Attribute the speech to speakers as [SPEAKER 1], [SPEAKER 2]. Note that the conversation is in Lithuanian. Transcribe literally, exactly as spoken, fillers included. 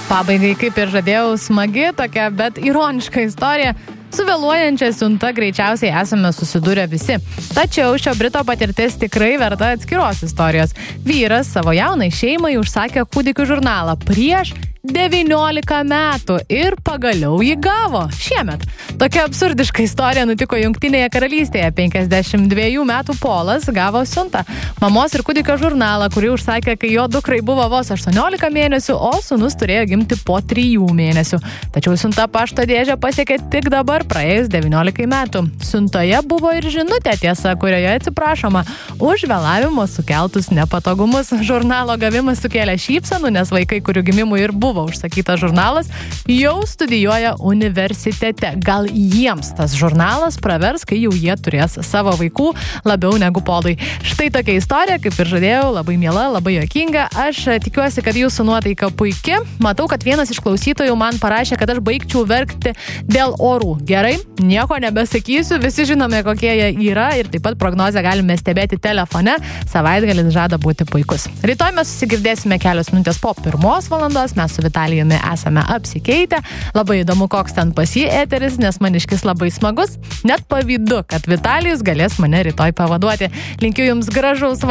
[SPEAKER 1] Pabaigai, kaip ir žadėjau, smagi tokia, bet ironiška istorija. Su vėluojančia siunta greičiausiai esame susidūrę visi. Tačiau šio Brito patirtis tikrai verta atskiros istorijos. Vyras savo jaunai šeimai užsakė kūdikių žurnalą prieš devyniolika metų ir pagaliau jį gavo šiemet. Tokia absurdiška istorija nutiko Jungtinėje karalystėje. penkiasdešimt dviejų metų Polas gavo siuntą. Mamos ir kūdikio žurnalą, kurį užsakė, kai jo dukrai buvo vos aštuoniolika mėnesių, o sūnus turėjo gimti po trijų mėnesių. Tačiau siunta pašto dėžę pasiekė tik dabar, praėjus devyniolikai metų. Siuntoje buvo ir žinutė tiesa, kurioje atsiprašoma už vėlavimo sukeltus nepatogumus. Žurnalo gavimas sukėlė šypsenų, nes vaikai, kurių gimimų ir buvo užsakytas žurnalas, jau studijuoja universitete. Gal jiems tas žurnalas pravers, kai jau jie turės savo vaikų labiau negu Polai. Štai tokia istorija, kaip ir žadėjau, labai miela, labai juokinga. Aš tikiuosi, kad jūsų nuotaika puiki. Matau, kad vienas iš klausytojų man parašė, kad aš baigčiau verkti dėl orų. Gerai, nieko nebesakysiu, visi žinome, kokie jie yra ir taip pat prognozę galime stebėti telefone. Savaitgalis žada būti puikus. Rytoj mes susigirdėsime kelios minutės po pirmos valandos. Mes su Vitalijumi esame apsikeitę. Labai įdomu, koks ten pas jį eteris, nes maniškis labai smagus. Net pavydu, kad Vitalijus galės mane rytoj pavaduoti. Linkiu jums gražaus